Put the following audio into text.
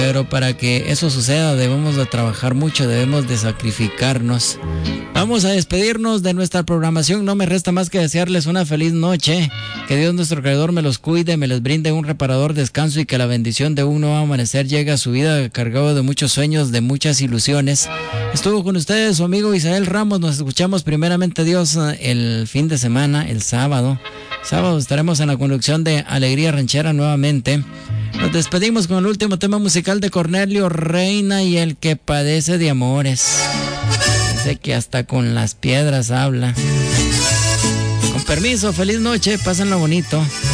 pero para que eso suceda debemos de trabajar mucho, debemos de sacrificarnos. Vamos a despedirnos de nuestra programación. No me resta más que desearles una feliz noche. Que Dios nuestro Creador me los cuide, me les brinde un reparador descanso y que la bendición de un nuevo amanecer llegue a su vida cargado de muchos sueños, de muchas ilusiones. Estuvo con ustedes su amigo Isael Ramos. Nos escuchamos primeramente Dios el fin de semana, el sábado. Sábado estaremos en la conducción de Alegría Ranchera nuevamente. Nos despedimos con el último tema musical de Cornelio Reina y el que padece de amores. Dice que hasta con las piedras habla. Con permiso, feliz noche, pásenlo bonito.